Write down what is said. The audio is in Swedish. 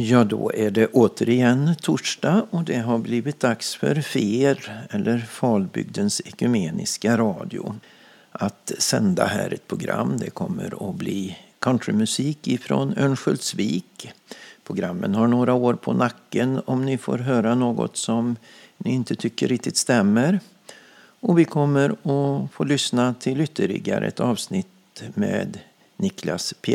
Ja, då är det återigen torsdag och det har blivit dags för FER, eller Falbygdens ekumeniska radio, att sända här ett program. Det kommer att bli countrymusik ifrån Örnsköldsvik. Programmen har några år på nacken om ni får höra något som ni inte tycker riktigt stämmer. Och vi kommer att få lyssna till ytterligare ett avsnitt med Niklas P.